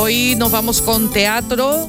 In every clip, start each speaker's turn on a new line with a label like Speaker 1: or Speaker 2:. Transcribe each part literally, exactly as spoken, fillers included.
Speaker 1: hoy nos vamos con teatro.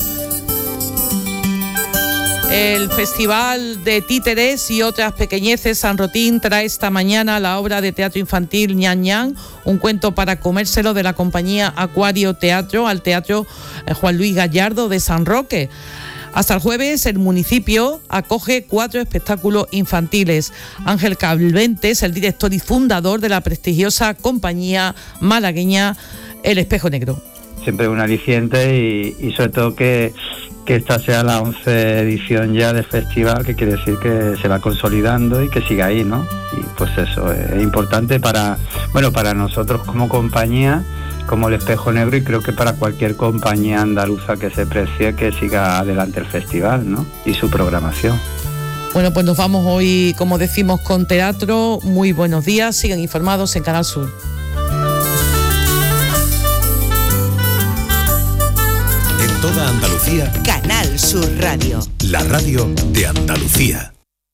Speaker 1: El Festival de Títeres y otras pequeñeces San Rotín trae esta mañana la obra de teatro infantil Ñan Ñan, un cuento para comérselo de la compañía Acuario Teatro al Teatro Juan Luis Gallardo de San Roque. Hasta el jueves el municipio acoge cuatro espectáculos infantiles. Ángel Calvente es el director y fundador de la prestigiosa compañía malagueña El Espejo Negro.
Speaker 2: Siempre un aliciente y, y sobre todo que, que esta sea la once edición ya del festival, que quiere decir que se va consolidando y que siga ahí, ¿no? Y pues eso es importante para, bueno, para nosotros como compañía, como El Espejo Negro, y creo que para cualquier compañía andaluza que se precie que siga adelante el festival, ¿no? Y su programación.
Speaker 1: Bueno, pues nos vamos hoy, como decimos, con teatro. Muy buenos días, sigan informados en Canal Sur.
Speaker 3: Toda Andalucía.
Speaker 4: Canal Sur Radio.
Speaker 3: La radio de Andalucía.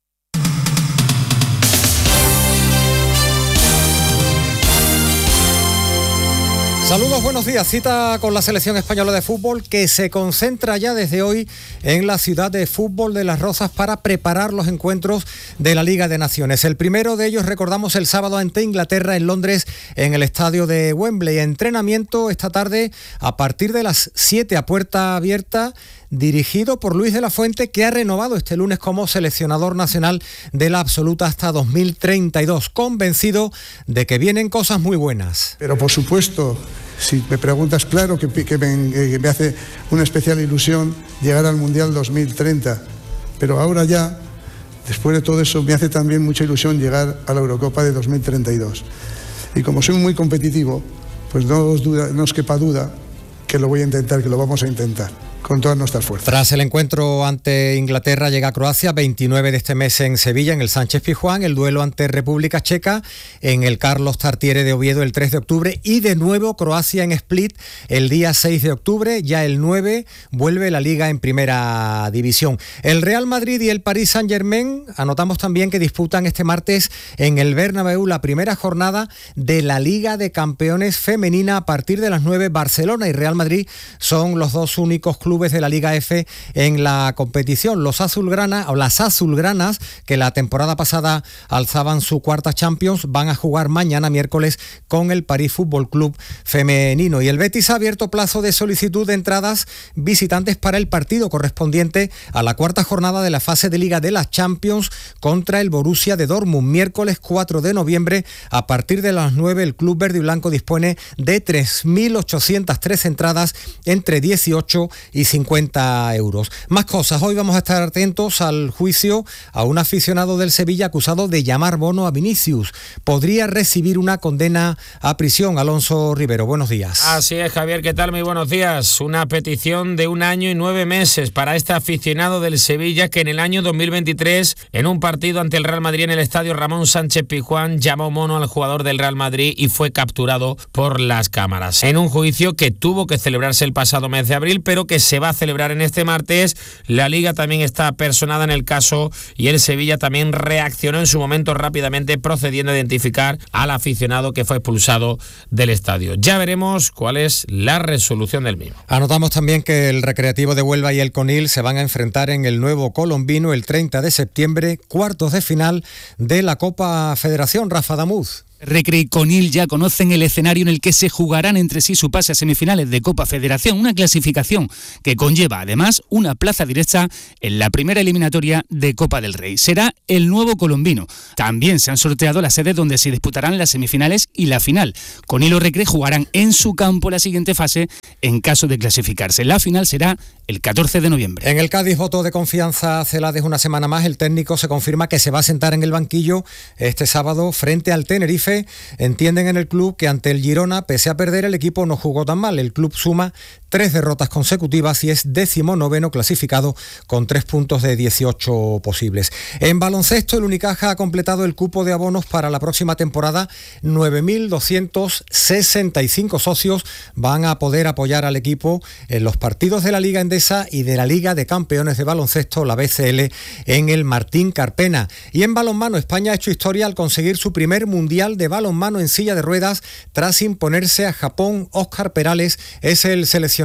Speaker 5: Saludos, buenos días. Cita con la selección española de fútbol que se concentra ya desde hoy en la ciudad de fútbol de Las Rozas para preparar los encuentros de la Liga de Naciones. El primero de ellos, recordamos, el sábado ante Inglaterra en Londres en el estadio de Wembley. Entrenamiento esta tarde a partir de las siete a puerta abierta, dirigido por Luis de la Fuente, que ha renovado este lunes como seleccionador nacional de la absoluta hasta dos mil treinta y dos, convencido de que vienen cosas muy buenas.
Speaker 6: Pero por supuesto, si me preguntas, claro que, que, me, que me hace una especial ilusión llegar al Mundial dos mil treinta, pero ahora ya, después de todo eso, me hace también mucha ilusión llegar a la Eurocopa de dos mil treinta y dos. Y como soy muy competitivo, pues no os, duda, no os quepa duda que lo voy a intentar, que lo vamos a intentar con todas nuestras fuerzas.
Speaker 5: Tras el encuentro ante Inglaterra llega Croacia veintinueve de este mes en Sevilla, en el Sánchez Pizjuán, el duelo ante República Checa en el Carlos Tartiere de Oviedo el tres de octubre y de nuevo Croacia en Split el día seis de octubre, ya el nueve vuelve la Liga en Primera División. El Real Madrid y el Paris Saint-Germain, anotamos también que disputan este martes en el Bernabéu la primera jornada de la Liga de Campeones Femenina a partir de las nueve. Barcelona y Real Madrid son los dos únicos clubes de la Liga F en la competición. Los azulgrana o las azulgranas, que la temporada pasada alzaban su cuarta Champions, van a jugar mañana miércoles con el París Fútbol Club femenino. Y el Betis ha abierto plazo de solicitud de entradas visitantes para el partido correspondiente a la cuarta jornada de la fase de Liga de las Champions contra el Borussia de Dortmund. Miércoles cuatro de noviembre a partir de las nueve el Club Verde y Blanco dispone de tres mil ochocientas tres entradas entre dieciocho y cincuenta euros. Más cosas, hoy vamos a estar atentos al juicio a un aficionado del Sevilla acusado de llamar bono a Vinicius. Podría recibir una condena a prisión. Alonso Rivero, buenos días.
Speaker 7: Así es, Javier, ¿qué tal? Muy buenos días. Una petición de un año y nueve meses para este aficionado del Sevilla que en el año dos mil veintitrés, en un partido ante el Real Madrid en el estadio Ramón Sánchez Pizjuán, llamó mono al jugador del Real Madrid y fue capturado por las cámaras. En un juicio que tuvo que celebrarse el pasado mes de abril, pero que se va a celebrar en este martes. La Liga también está personada en el caso y el Sevilla también reaccionó en su momento rápidamente, procediendo a identificar al aficionado que fue expulsado del estadio. Ya veremos cuál es la resolución del mismo.
Speaker 5: Anotamos también que el Recreativo de Huelva y el Conil se van a enfrentar en el nuevo Colombino el treinta de septiembre, cuartos de final de la Copa Federación. Rafa Damuz.
Speaker 8: Recre y Conil ya conocen el escenario en el que se jugarán entre sí su pase a semifinales de Copa Federación, una clasificación que conlleva además una plaza directa en la primera eliminatoria de Copa del Rey. Será el nuevo Colombino. También se han sorteado las sedes donde se disputarán las semifinales y la final. Conil o Recre jugarán en su campo la siguiente fase en caso de clasificarse. La final será el catorce de noviembre.
Speaker 5: En el Cádiz, voto de confianza Celades una semana más. El técnico se confirma que se va a sentar en el banquillo este sábado frente al Tenerife. Entienden en el club que ante el Girona, pese a perder, el equipo no jugó tan mal. El club suma tres derrotas consecutivas y es décimo noveno clasificado con tres puntos de dieciocho posibles. En baloncesto, el Unicaja ha completado el cupo de abonos para la próxima temporada. nueve mil doscientos sesenta y cinco socios van a poder apoyar al equipo en los partidos de la Liga Endesa y de la Liga de Campeones de Baloncesto, la B C L, en el Martín Carpena. Y en balonmano, España ha hecho historia al conseguir su primer mundial de balonmano en silla de ruedas tras imponerse a Japón. Óscar Perales es el seleccionador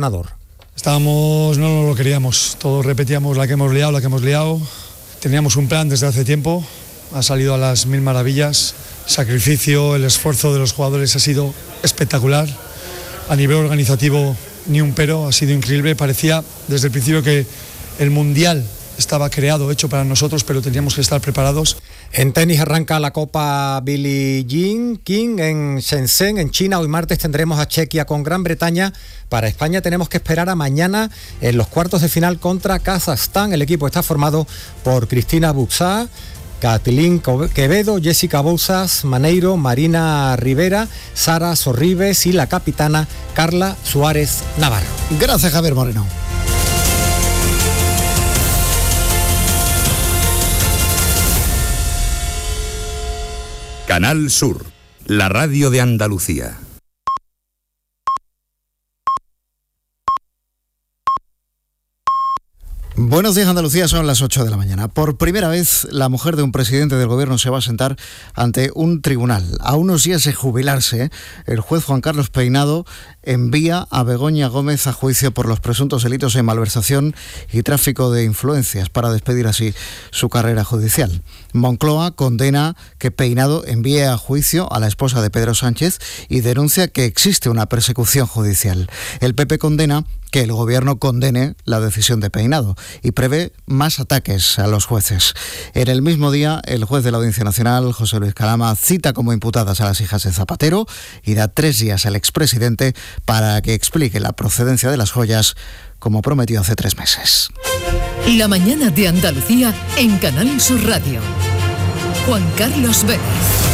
Speaker 5: seleccionador.
Speaker 4: Estábamos, no nos lo queríamos, todos repetíamos la que hemos liado, la que hemos liado. Teníamos un plan desde hace tiempo, ha salido a las mil maravillas. El sacrificio, el esfuerzo de los jugadores ha sido espectacular. A nivel organizativo, ni un pero, ha sido increíble. Parecía desde el principio que el Mundial estaba creado, hecho para nosotros, pero teníamos que estar preparados.
Speaker 5: En tenis arranca la Copa Billie Jean King en Shenzhen, en China. Hoy martes tendremos a Chequia con Gran Bretaña. Para España tenemos que esperar a mañana en los cuartos de final contra Kazajstán. El equipo está formado por Cristina Buxá, Katilin Quevedo, Jessica Bouzas, Maneiro, Marina Rivera, Sara Sorribes y la capitana Carla Suárez Navarro.
Speaker 9: Gracias, Javier Moreno.
Speaker 3: Canal Sur, la radio de Andalucía.
Speaker 9: Buenos días, Andalucía, son las ocho de la mañana. Por primera vez, la mujer de un presidente del gobierno se va a sentar ante un tribunal. A unos días de jubilarse, el juez Juan Carlos Peinado envía a Begoña Gómez a juicio por los presuntos delitos de malversación y tráfico de influencias para despedir así su carrera judicial. Moncloa condena que Peinado envíe a juicio a la esposa de Pedro Sánchez y denuncia que existe una persecución judicial. El P P condena que el gobierno condene la decisión de Peinado y prevé más ataques a los jueces. En el mismo día, el juez de la Audiencia Nacional, José Luis Calama, cita como imputadas a las hijas de Zapatero y da tres días al expresidente para que explique la procedencia de las joyas, como prometió hace tres meses.
Speaker 10: La mañana de Andalucía en Canal Sur Radio. Juan Carlos Vélez.